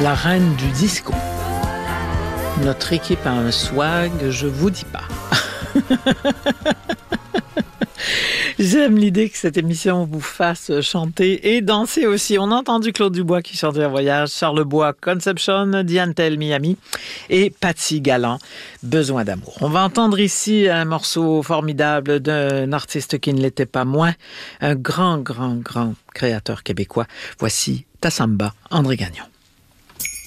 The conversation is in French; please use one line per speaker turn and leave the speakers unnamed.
la reine du disco. Notre équipe a un swag, je vous dis pas. J'aime l'idée que cette émission vous fasse chanter et danser aussi. On a entendu Claude Dubois qui chantait un voyage, Charles Bois, Conception, Diane Tell, Miami et Patsy Galland, Besoin d'amour. On va entendre ici un morceau formidable d'un artiste qui ne l'était pas moins, un grand créateur québécois. Voici Ta Samba, André Gagnon.